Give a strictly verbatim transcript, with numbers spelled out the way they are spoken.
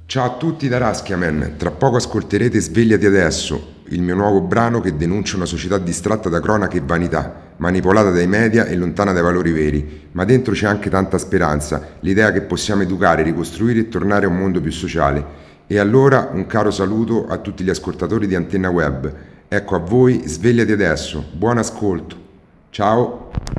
Ciao a tutti da Raskiamen, tra poco ascolterete Svegliati adesso, il mio nuovo brano che denuncia una società distratta da cronache e vanità, manipolata dai media e lontana dai valori veri, ma dentro c'è anche tanta speranza, l'idea che possiamo educare, ricostruire e tornare a un mondo più sociale. E allora un caro saluto a tutti gli ascoltatori di Antenna Web. Ecco a voi Svegliati adesso, buon ascolto. Ciao.